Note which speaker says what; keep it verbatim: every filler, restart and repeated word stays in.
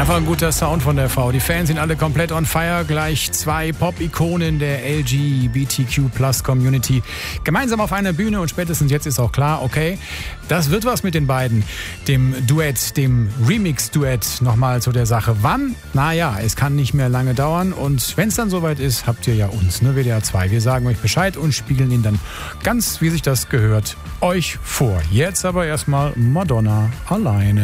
Speaker 1: Einfach ein guter Sound von der Frau. Die Fans sind alle komplett on fire. Gleich zwei Pop-Ikonen der L G B T Q Plus Community gemeinsam auf einer Bühne. Und spätestens jetzt ist auch klar, okay, das wird was mit den beiden. Dem Duett, dem Remix-Duett nochmal zu der Sache. Wann? Naja, es kann nicht mehr lange dauern. Und wenn es dann soweit ist, habt ihr ja uns, ne, W D R zwei. Wir sagen euch Bescheid und spielen ihn dann ganz, wie sich das gehört, euch vor. Jetzt aber erstmal Madonna alleine.